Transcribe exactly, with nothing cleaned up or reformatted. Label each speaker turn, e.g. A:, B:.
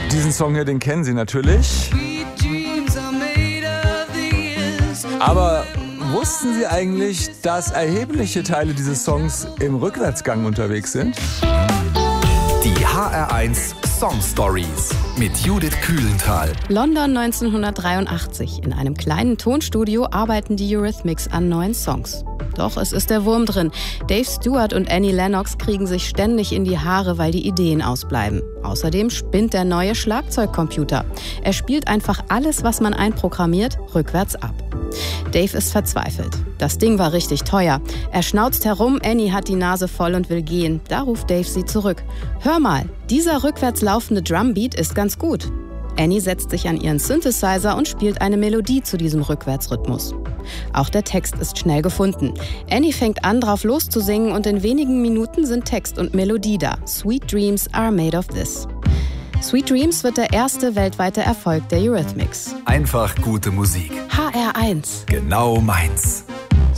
A: Diesen Song hier, den kennen Sie natürlich. Aber wussten Sie eigentlich, dass erhebliche Teile dieses Songs im Rückwärtsgang unterwegs sind?
B: Die H R eins Song Stories mit Judith Kühlenthal.
C: London neunzehnhundertdreiundachtzig. In einem kleinen Tonstudio arbeiten die Eurythmics an neuen Songs. Doch es ist der Wurm drin. Dave Stewart und Annie Lennox kriegen sich ständig in die Haare, weil die Ideen ausbleiben. Außerdem spinnt der neue Schlagzeugcomputer. Er spielt einfach alles, was man einprogrammiert, rückwärts ab. Dave ist verzweifelt. Das Ding war richtig teuer. Er schnauzt herum, Annie hat die Nase voll und will gehen. Da ruft Dave sie zurück. Hör mal, dieser rückwärts laufende Drumbeat ist ganz gut. Annie setzt sich an ihren Synthesizer und spielt eine Melodie zu diesem Rückwärtsrhythmus. Auch der Text ist schnell gefunden. Annie fängt an, drauf loszusingen und in wenigen Minuten sind Text und Melodie da. Sweet Dreams are made of this. Sweet Dreams wird der erste weltweite Erfolg der Eurythmics.
B: Einfach gute Musik.
C: H R eins.
B: Genau meins.